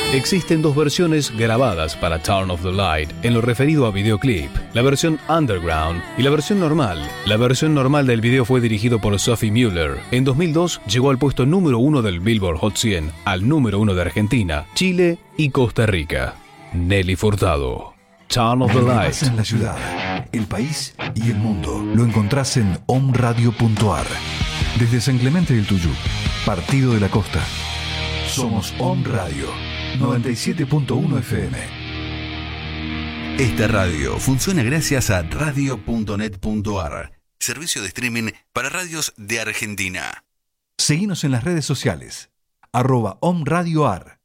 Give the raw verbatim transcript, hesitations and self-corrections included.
Existen dos versiones grabadas para Turn Off the Light en lo referido a videoclip, la versión Underground y la versión normal. La versión normal del video fue dirigido por Sophie Muller. En dos mil dos llegó al puesto número uno del Billboard Hot cien, al número uno de Argentina, Chile y Costa Rica. Nelly Furtado, Turn Off the Light. En la ciudad, el país y el mundo lo encontrás en omradio punto ar. Desde San Clemente del Tuyú, Partido de la Costa. Somos Om Radio noventa y siete punto uno F M. Esta radio funciona gracias a radio punto net punto ar, servicio de streaming para radios de Argentina. Seguinos en las redes sociales, arroba omradioar.